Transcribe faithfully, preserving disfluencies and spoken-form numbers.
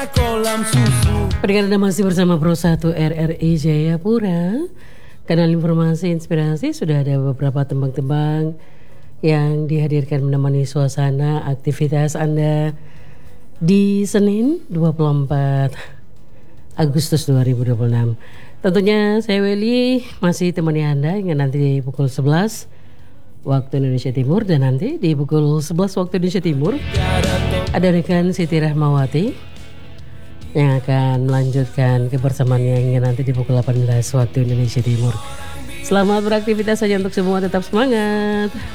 kolam susu. Pendengar, Anda masih bersama Pro satu R R I Jayapura, kanal informasi inspirasi. Sudah ada beberapa tembang-tembang yang dihadirkan menemani suasana aktivitas Anda di Senin dua puluh empat Agustus dua ribu dua puluh enam. Tentunya saya Welly masih temani Anda hingga nanti di pukul sebelas waktu Indonesia Timur, dan nanti di pukul sebelas waktu Indonesia Timur ada rekan Siti Rahmawati yang akan melanjutkan kebersamaannya hingga nanti di pukul delapan belas waktu Indonesia Timur. Selamat beraktivitas saja untuk semua, tetap semangat.